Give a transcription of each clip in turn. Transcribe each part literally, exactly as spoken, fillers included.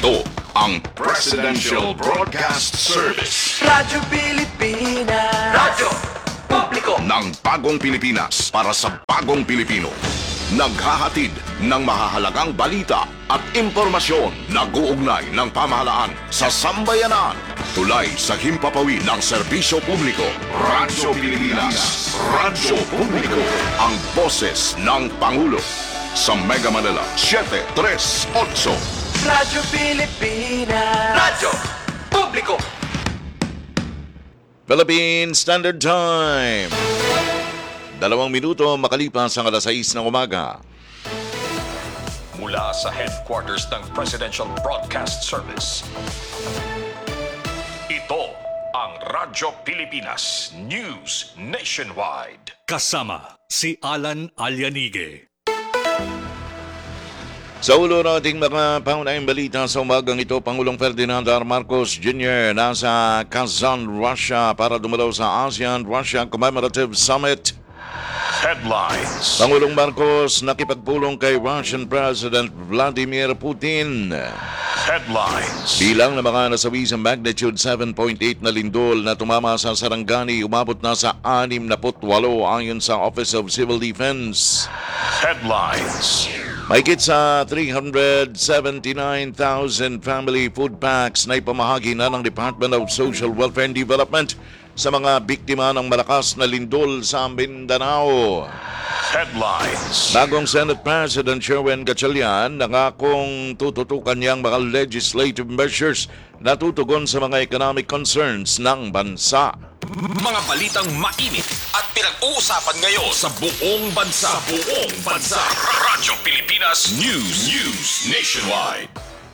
Ito ang Presidential Broadcast Service. Radyo Pilipinas. Radyo Publiko Ng bagong Pilipinas para sa bagong Pilipino. Naghahatid ng mahahalagang balita at impormasyon na guugnay ng pamahalaan sa sambayanan. Tulay sa himpapawid ng serbisyo publiko. Radyo Pilipinas. Radyo Publiko. Ang boses ng Pangulo. Sa Mega Manila, seven three eight. Radyo Pilipinas. Radyo Publiko Philippine Standard Time. Dalawang minuto makalipas ang alas sais ng umaga. Mula sa headquarters ng Presidential Broadcast Service. Ito ang Radyo Pilipinas News Nationwide. Kasama si Alan Alianige. Sa ulo ng ating mga pangunahing balita sa umagang ito, Pangulong Ferdinand R. Marcos Junior nasa Kazan, Russia para dumalaw sa ASEAN-Russia Commemorative Summit. Headlines. Pangulong Marcos nakipagpulong kay Russian President Vladimir Putin. Headlines. Bilang na mga nasawi sa magnitude seven point eight na lindol na tumama sa Sarangani, umabot na sa sixty-eight ayon sa Office of Civil Defense. Headlines. Mahigit sa three hundred seventy-nine thousand family food packs na ipamahagi na ng Department of Social Welfare and Development sa mga biktima ng malakas na lindol sa Mindanao. Headlines. Bagong Senate President Sherwin Gatchalian nangakong tututukan niyang mga legislative measures na tutugon sa mga economic concerns ng bansa. Mga balitang mainit at pinag-uusapan ngayon sa buong bansa. Sa buong bansa. Radyo Pilipinas News. News Nationwide.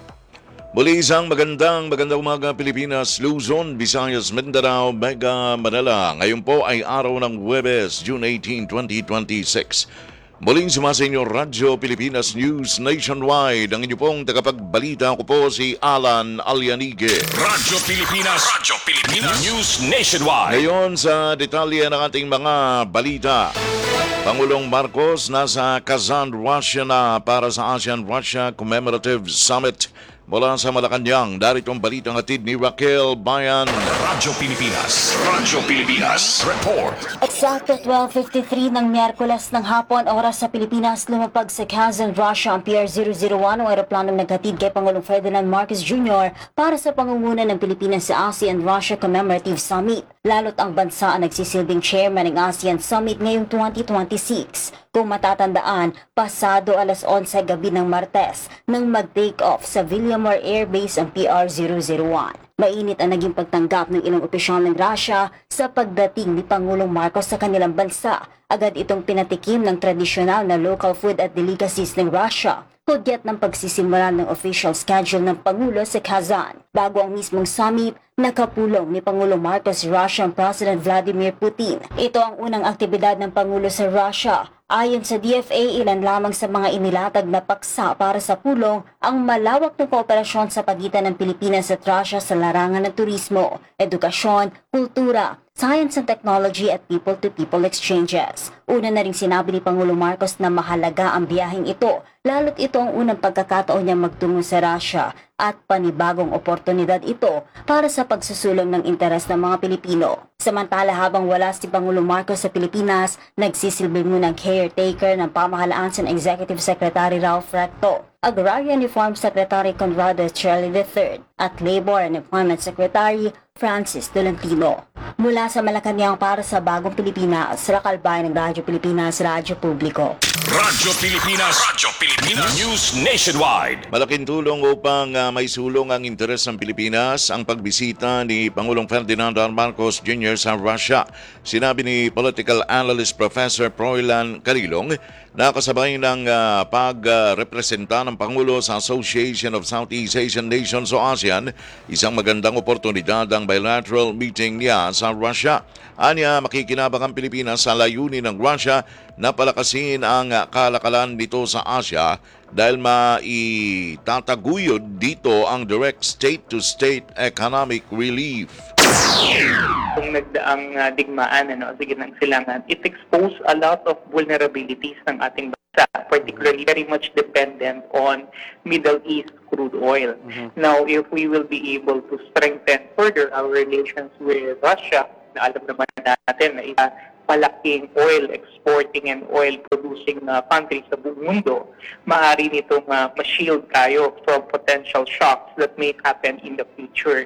Muli isang magandang magandang umaga Pilipinas, Luzon, Visayas, Mindanao, Mega Manila. Ngayon po ay araw ng Huwebes, June eighteenth, twenty twenty-six. Muling sumasa inyo Radyo Pilipinas News Nationwide. Ang inyo pong tagapagbalita ko po si Alan Alianige. Radyo Pilipinas. Radyo Pilipinas News Nationwide. Ngayon sa detalye ng ating mga balita. Pangulong Marcos nasa Kazan, Russia na para sa ASEAN-Russia Commemorative Summit. Mula sa Malacanang, darito ang balitang hatid ni Raquel Bayan. Radyo Pilipinas. Radyo Pilipinas. Report. Eksakto twelve fifty-three ng Miyerkules ng hapon, oras sa Pilipinas, lumapag sa Kazan, Russia ang P R zero zero one, ang aeroplanong naghatid kay Pangulong Ferdinand Marcos Junior para sa pangunguna ng Pilipinas sa ASEAN-Russia Commemorative Summit. Lalo't ang bansa ang nagsisilbing chairman ng ASEAN Summit ngayong twenty twenty-six. Kung matatandaan, pasado alas onse gabi ng Martes nang mag-take off sa Villamor Air Base ang P R zero zero one. Mainit ang naging pagtanggap ng ilang opisyal ng Russia sa pagdating ni Pangulong Marcos sa kanilang bansa. Agad itong pinatikim ng tradisyonal na local food at delicacies ng Russia. Hudyat ng pagsisimula ng official schedule ng Pangulo sa Kazan. Bago ang mismong summit, nakapulong ni Pangulong Marcos Russian President Vladimir Putin. Ito ang unang aktibidad ng Pangulo sa Russia. Ayon sa D F A, ilan lamang sa mga inilatag na paksa para sa pulong ang malawak na kooperasyon sa pagitan ng Pilipinas at Russia sa larangan ng turismo, edukasyon, kultura, science and technology at people-to-people exchanges. Una na ring sinabi ni Pangulong Marcos na mahalaga ang biyaheng ito, lalo't ito ang unang pagkakataon niya magtungo sa Russia at panibagong oportunidad ito para sa pagsusulong ng interes ng mga Pilipino. Samantala habang wala si Pangulong Marcos sa Pilipinas, nagsisilbi munang caretaker ng pamahalaan sa Executive Secretary Ralph Recto, Agrarian Reform Secretary Conrado Cherly the third at Labor and Employment Secretary Francis Tolentino. Mula sa Malacanang para sa Bagong Pilipinas, Raquel Bayan ng Radyo Pilipinas, Radyo Publiko. Radyo Pilipinas. Radyo Pilipinas News Nationwide. Malaking tulong upang uh, may sulong ang interes ng Pilipinas ang pagbisita ni Pangulong Ferdinand R. Marcos Junior sa Russia. Sinabi ni political analyst Professor Froilan Carilong na kasabay ng uh, pagrepresenta uh, ng Pangulo sa Association of Southeast Asian Nations o ASEAN, isang magandang oportunidad ang bilateral meeting niya sa Russia. Anya, makikinabang ang Pilipinas sa layunin ng Russia na palakasin ang kalakalan nito sa Asia dahil maitataguyod dito ang direct state-to-state economic relief. Kung nagdaang uh, digmaan, ano, sige ng silangan, it exposed a lot of vulnerabilities ng ating bansa, particularly very much dependent on Middle East crude oil. Now, if we will be able to strengthen further our relations with Russia, na alam naman natin na isa palaking oil exporting and oil producing uh, country sa buong mundo, maaari nitong uh, ma-shield tayo from potential shocks that may happen in the future.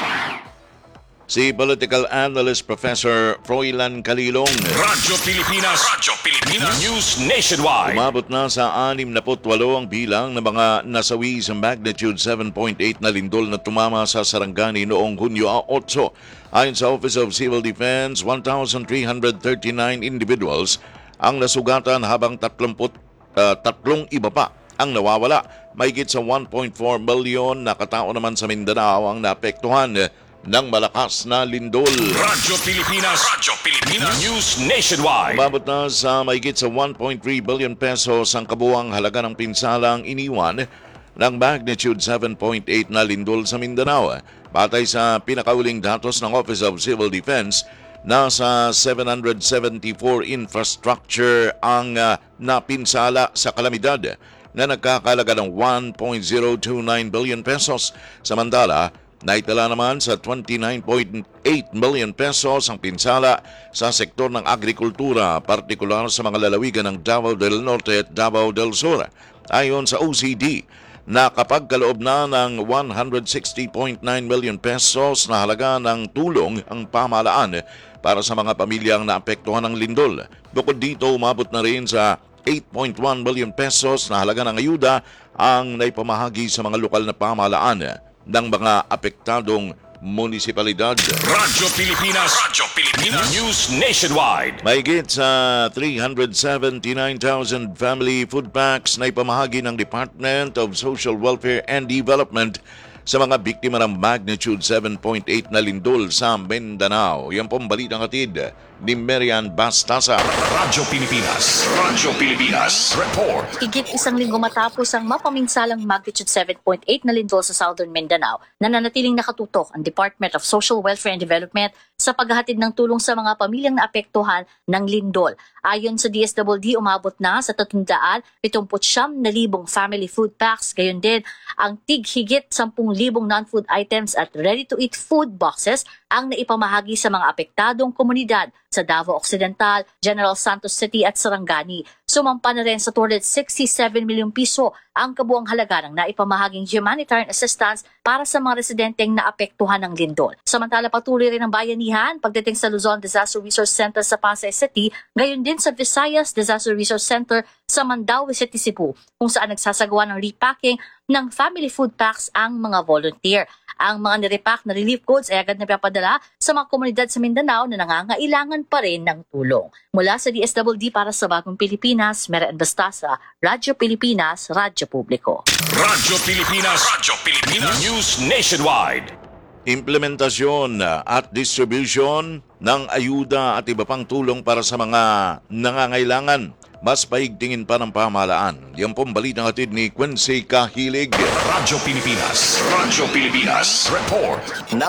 Si political analyst Professor Froilan Calilong. Radyo Pilipinas. Radyo Pilipinas. News Nationwide. Umabot na sa anim na putwalo ang bilang ng mga nasawi sa magnitude seven point eight na lindol na tumama sa Sarangani noong Hunyo eight. Ayon sa Office of Civil Defense, one thousand three hundred thirty-nine individuals ang nasugatan habang tatlumput, uh, tatlong iba pa ang nawawala. Mahigit sa one point four milyon na katao naman sa Mindanao ang naapektuhan ng malakas na lindol. Radyo Pilipinas. Radyo Pilipinas. News Nationwide. Umabot na sa mahigit sa one point three billion pesos ang kabuang halaga ng pinsalang iniwan ng magnitude seven point eight na lindol sa Mindanao. Batay sa pinakauling datos ng Office of Civil Defense, nasa seven hundred seventy-four infrastructure ang uh, napinsala sa kalamidad na nagkakalaga ng one point zero two nine billion pesos. Samantala, naitala naman sa twenty-nine point eight million pesos ang pinsala sa sektor ng agrikultura, partikular sa mga lalawigan ng Davao del Norte at Davao del Sur. Ayon sa O C D, nakapagkaloob na ng one hundred sixty point nine million pesos na halaga ng tulong ang pamahalaan para sa mga pamilyang naapektuhan ng lindol. Bukod dito, umabot na rin sa eight point one billion pesos na halaga ng ayuda ang naipamahagi sa mga lokal na pamahalaan ng mga apektadong munisipalidad. Radyo Pilipinas. Radyo Pilipinas. News Nationwide. Mahigit sa three hundred seventy-nine thousand family food packs na ipamahagi ng Department of Social Welfare and Development sa mga biktima ng magnitude seven point eight na lindol sa Mindanao. Yan pong balitang hatid ni Marian Bastasa. Radyo Pilipinas. Radyo Pilipinas. Report. Higit isang linggo matapos ang mapaminsalang magnitude seven point eight na lindol sa Southern Mindanao, nananatiling nakatutok ang Department of Social Welfare and Development sa paghahatid ng tulong sa mga pamilyang naapektuhan ng lindol. Ayon sa D S W D, umabot na sa three hundred seventy-nine na libong family food packs. Gayon din, ang tig higit ten libong non-food items at ready-to-eat food boxes ang naipamahagi sa mga apektadong komunidad sa Davao Occidental, General Santos City at Sarangani. Sumampa na rin sa two hundred sixty-seven milyong piso ang kabuang halaga ng naipamahaging humanitarian assistance para sa mga residenteng naapektuhan ng lindol. Samantala, patuloy rin ang bayanihan pagdating sa Luzon Disaster Resource Center sa Pasay City, gayon din sa Visayas Disaster Resource Center sa Mandaue City, Cebu, kung saan nagsasagawa ng repacking ng family food packs ang mga volunteer. Ang mga nirepack na relief goods ay agad na papadala sa mga komunidad sa Mindanao na nangangailangan pa rin ng tulong. Mula sa D S W D para sa Bagong Pilipinas, Marian Bastasa, Radyo Pilipinas, Radyo Publiko. Radyo Pilipinas. Radyo Pilipinas. News Nationwide. Implementasyon at distribution ng ayuda at iba pang tulong para sa mga nangangailangan. Mas paigtingin pa ng pamahalaan. Yan pong balitang hatid ni Quincy Kahilig. Radyo Pilipinas. Radyo Pilipinas. Report.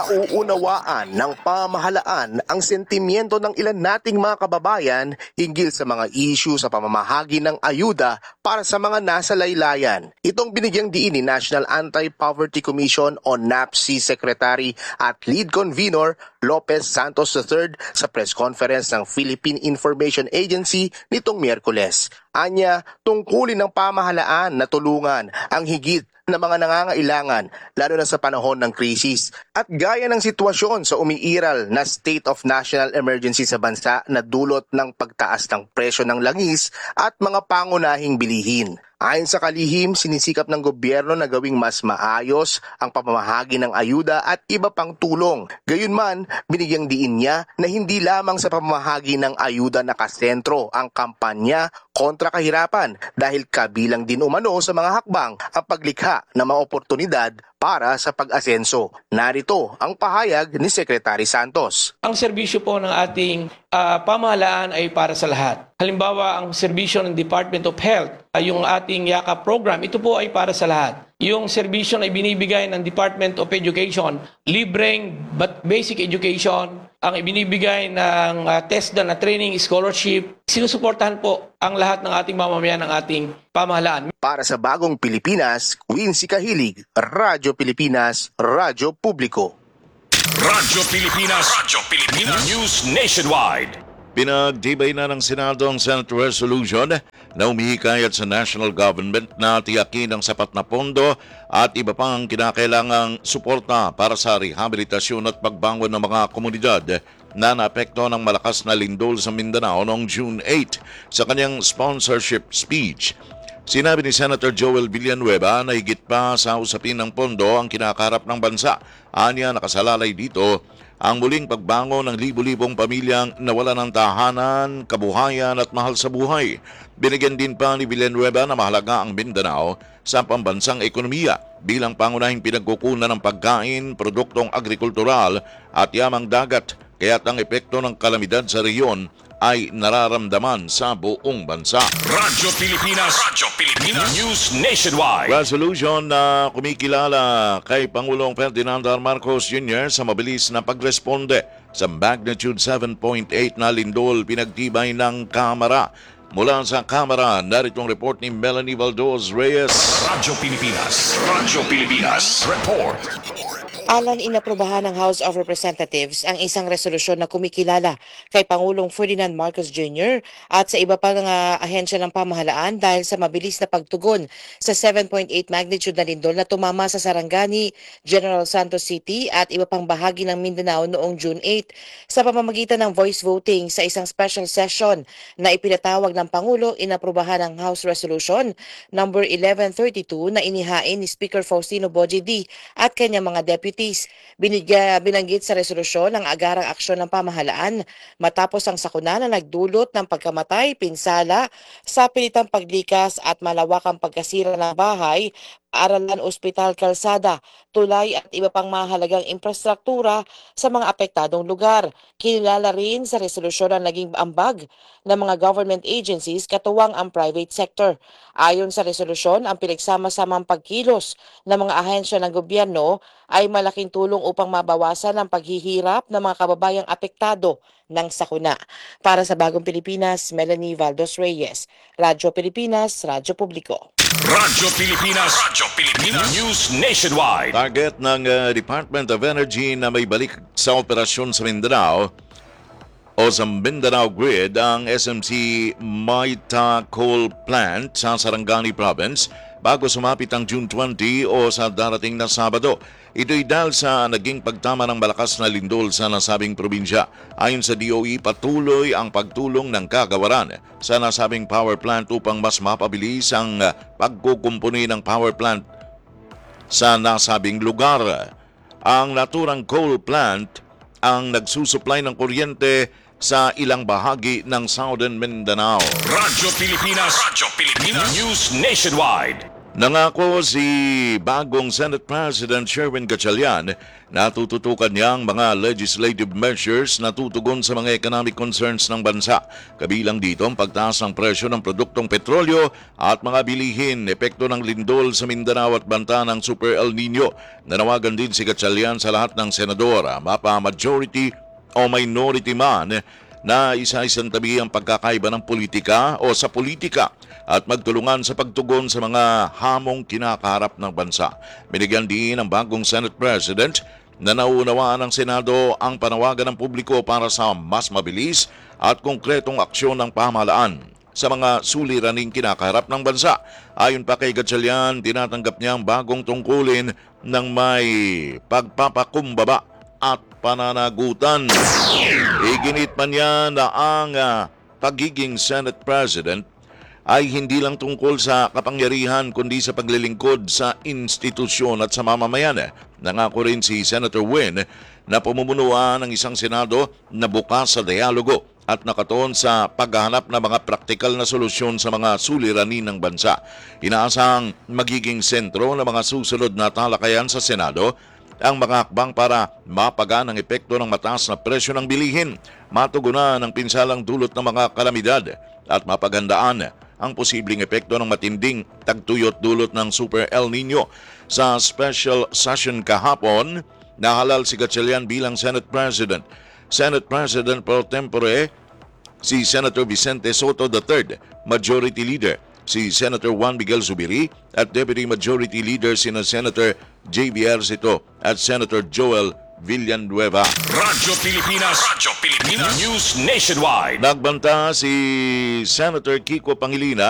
Nauunawaan ng pamahalaan ang sentimiento ng ilan nating mga kababayan hinggil sa mga issue sa pamamahagi ng ayuda para sa mga nasa laylayan. Itong binigyang diin ni National Anti-Poverty Commission o N A P C Secretary at Lead Convener Lopez Santos the third sa press conference ng Philippine Information Agency nitong Miyerkules. Anya, tungkulin ng pamahalaan na tulungan ang higit na mga nangangailangan lalo na sa panahon ng krisis. At gaya ng sitwasyon sa umiiral na state of national emergency sa bansa na dulot ng pagtaas ng presyo ng langis at mga pangunahing bilihin. Ayon sa kalihim, sinisikap ng gobyerno na gawing mas maayos ang pamamahagi ng ayuda at iba pang tulong. Gayunman, binigyang diin niya na hindi lamang sa pamamahagi ng ayuda nakasentro ang kampanya kontra kahirapan dahil kabilang din umano sa mga hakbang ang paglikha ng mga oportunidad para sa pag-asenso. Narito ang pahayag ni Secretary Santos. Ang serbisyo po ng ating uh, pamahalaan ay para sa lahat. Halimbawa, ang serbisyo ng Department of Health, uh, yung ating YAKA program, ito po ay para sa lahat. yung serbisyo na ibinibigay ng Department of Education, libreng but basic education, ang ibinibigay ng uh, TESDA na training scholarship, sinusuportahan po ang lahat ng ating mamamayan ng ating pamahalaan. Para sa Bagong Pilipinas, Quincy Kahilig, Radyo Pilipinas, Radyo Publiko. Radyo Pilipinas, Radyo Pilipinas News Nationwide. Pinagtibay na ng Senado ang Senate Resolution na umihikayat sa national government na tiyakin ang sapat na pondo at iba pang kinakailangang suporta para sa rehabilitasyon at pagbangon ng mga komunidad na naapekto ng malakas na lindol sa Mindanao noong June eighth. Sa kanyang sponsorship speech, sinabi ni Senator Joel Villanueva na higit pa sa usapin ng pondo ang kinakaharap ng bansa. Anya, nakasalalay dito ang muling pagbangon ng libu-libong pamilyang nawala ng tahanan, kabuhayan at mahal sa buhay. Binigyan din pa ni Villanueva na mahalaga ang Mindanao sa pambansang ekonomiya bilang pangunahing pinagkukunan ng pagkain, produktong agrikultural at yamang dagat, kaya't ang epekto ng kalamidad sa rehiyon ay nararamdaman sa buong bansa. Radyo Pilipinas, Radyo Pilipinas News Nationwide. Resolution na kumikilala kay Pangulong Ferdinand R. Marcos Junior sa mabilis na pagresponde sa magnitude seven point eight na lindol pinagtibay ng Kamara. Mula sa Kamara, narito ang report ni Melanie Valdos Reyes. Radyo Pilipinas, Radyo Pilipinas Report. Alan, inaprubahan ng House of Representatives ang isang resolusyon na kumikilala kay Pangulong Ferdinand Marcos Junior at sa iba pang uh, ahensya ng pamahalaan dahil sa mabilis na pagtugon sa seven point eight magnitude na lindol na tumama sa Sarangani, General Santos City at iba pang bahagi ng Mindanao noong June eighth. Sa pamamagitan ng voice voting sa isang special session na ipinatawag ng Pangulo, inaprubahan ng House Resolution number eleven thirty-two na inihain ni Speaker Faustino Bojidi at kanyang mga deputy. Binigya, binanggit sa resolusyon ang agarang aksyon ng pamahalaan matapos ang sakuna na nagdulot ng pagkamatay, pinsala, sa pilitang paglikas at malawakang pagkasira ng bahay, aralan, ospital, kalsada, tulay at iba pang mahalagang infrastruktura sa mga apektadong lugar. Kinilala rin sa resolusyon ang naging ambag ng mga government agencies katuwang ang private sector. Ayon sa resolusyon, ang pinagsama-samang pagkilos ng mga ahensya ng gobyerno ay malaking tulong upang mabawasan ang paghihirap ng mga kababayang apektado ng sakuna. Para sa Bagong Pilipinas, Melanie Valdos Reyes, Radyo Pilipinas, Radyo Publiko. Radyo Pilipinas, Radyo Pilipinas News Nationwide. Target ng uh, Department of Energy na may balik sa operasyon sa Mindanao o sa Mindanao Grid ang S M C Maita Coal Plant sa Sarangani Province bago sumapit ang June twentieth o sa darating na Sabado. Ito'y dahil sa naging pagtama ng malakas na lindol sa nasabing probinsya. Ayon sa D O E, patuloy ang pagtulong ng kagawaran sa nasabing power plant upang mas mapabilis ang pagkukumpuni ng power plant sa nasabing lugar. Ang naturang coal plant ang nagsusupply ng kuryente sa ilang bahagi ng Southern Mindanao. Radyo Pilipinas, Radyo Pilipinas News Nationwide. Nangako si bagong Senate President Sherwin Gatchalian na tututukan niya ang mga legislative measures na tutugon sa mga economic concerns ng bansa. Kabilang dito ang pagtaas ng presyo ng produktong petrolyo at mga bilihin, epekto ng lindol sa Mindanao at banta ng Super El Nino. Nanawagan din si Gatchalian sa lahat ng senador, mapa-majority o minority man, na isa-isang tabi ang pagkakaiba ng politika o sa politika at magtulungan sa pagtugon sa mga hamong kinakaharap ng bansa. Binigyan din ng bagong Senate President na naunawaan ng Senado ang panawagan ng publiko para sa mas mabilis at konkretong aksyon ng pamahalaan sa mga suliraning kinakaharap ng bansa. Ayon pa kay Gatchalian, tinatanggap niya ang bagong tungkulin ng may pagpapakumbaba at pananagutan. Iginit pa niya na ang uh, pagiging Senate President ay hindi lang tungkol sa kapangyarihan kundi sa paglilingkod sa institusyon at sa mamamayan. Nangako rin si Senator Win na pumumunuan ng isang Senado na bukas sa dialogo at nakatuon sa paghahanap ng mga praktikal na solusyon sa mga suliranin ng bansa. Inaasang magiging sentro ng mga susunod na talakayan sa Senado ang mga hakbang para mapagaan ang epekto ng mataas na presyo ng bilihin, matugunan ang pinsalang dulot ng mga kalamidad at mapaghandaan ang posibleng epekto ng matinding tagtuyot dulot ng Super El Nino. Sa special session kahapon, nahalal si Gatchalian bilang Senate President. Senate President pro tempore si Senator Vicente Soto the third, Majority Leader si Senator Juan Miguel Zubiri at Deputy Majority Leader sina Senator J B Ercito at Senator Joel Villanueva. Radyo Pilipinas. Radyo Pilipinas. News Nationwide. Nagbanta si Senator Kiko Pangilinan